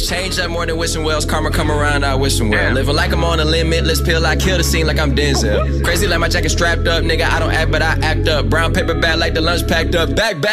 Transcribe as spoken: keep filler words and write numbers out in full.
Change up more than wishing wells. Karma come around, I wishing well. Living like I'm on a limit. Let's peel, I kill the scene like I'm Denzel. Crazy like my jacket strapped up, nigga. I don't act, but I act up. Brown paper bag like the lunch packed up. Back, back.